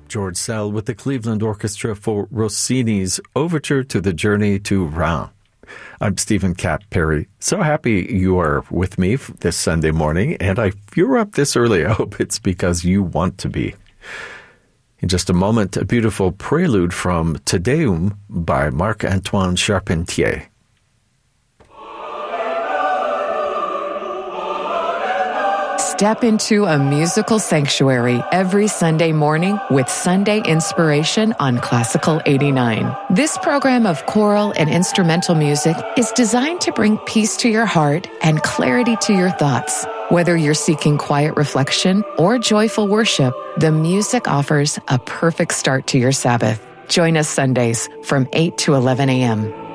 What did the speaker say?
George Sell with the Cleveland Orchestra for Rossini's Overture to the Journey to Reims. I'm Stephen Cap Perry. So happy you are with me this Sunday morning, and if you're up this early, I hope it's because you want to be. In just a moment, a beautiful prelude from Te Deum by Marc-Antoine Charpentier. Step into a musical sanctuary every Sunday morning with Sunday Inspiration on Classical 89. This program of choral and instrumental music is designed to bring peace to your heart and clarity to your thoughts. Whether you're seeking quiet reflection or joyful worship, the music offers a perfect start to your Sabbath. Join us Sundays from 8 to 11 a.m.